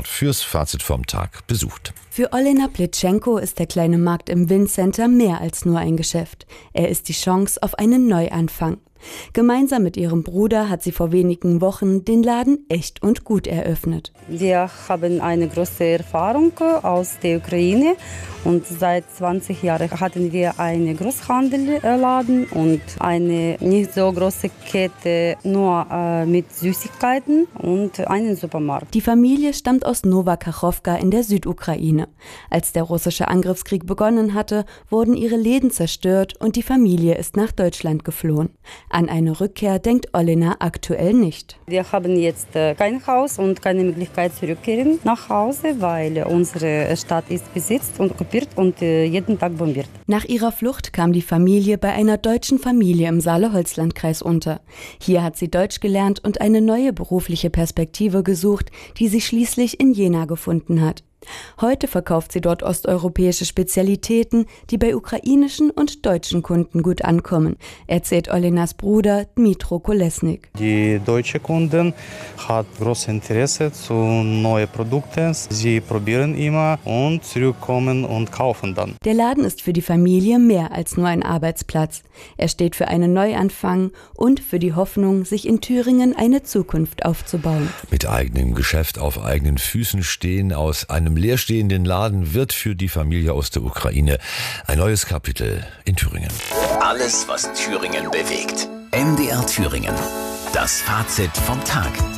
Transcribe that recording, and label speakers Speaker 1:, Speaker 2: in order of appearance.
Speaker 1: fürs Fazit vom Tag besucht.
Speaker 2: Für Olena Plitschenko ist der kleine Markt im Wind-Center mehr als nur ein Geschäft. Er ist die Chance auf einen Neuanfang. Gemeinsam mit ihrem Bruder hat sie vor wenigen Wochen den Laden Echt und Gut eröffnet.
Speaker 3: Wir haben eine große Erfahrung aus der Ukraine und seit 20 Jahren hatten wir einen Großhandelladen und eine nicht so große Kette, nur mit Süßigkeiten und einen Supermarkt.
Speaker 2: Die Familie stammt aus Nowa Kachowka in der Südukraine. Als der russische Angriffskrieg begonnen hatte, wurden ihre Läden zerstört und die Familie ist nach Deutschland geflohen. An eine Rückkehr denkt Olena aktuell nicht.
Speaker 3: Wir haben jetzt kein Haus und keine Möglichkeit zurückkehren nach Hause, weil unsere Stadt ist besetzt und okkupiert und jeden Tag bombardiert.
Speaker 2: Nach ihrer Flucht kam die Familie bei einer deutschen Familie im Saale-Holzland-Kreis unter. Hier hat sie Deutsch gelernt und eine neue berufliche Perspektive gesucht, die sie schließlich in Jena gefunden hat. Heute verkauft sie dort osteuropäische Spezialitäten, die bei ukrainischen und deutschen Kunden gut ankommen, erzählt Olenas Bruder Dmitro Kolesnik.
Speaker 4: Die deutschen Kunden haben großes Interesse zu neuen Produkten. Sie probieren immer und zurückkommen und kaufen dann.
Speaker 2: Der Laden ist für die Familie mehr als nur ein Arbeitsplatz. Er steht für einen Neuanfang und für die Hoffnung, sich in Thüringen eine Zukunft aufzubauen.
Speaker 1: Mit eigenem Geschäft auf eigenen Füßen stehen, aus einem leerstehenden Laden wird für die Familie aus der Ukraine ein neues Kapitel in Thüringen.
Speaker 5: Alles, was Thüringen bewegt. MDR Thüringen. Das Fazit vom Tag.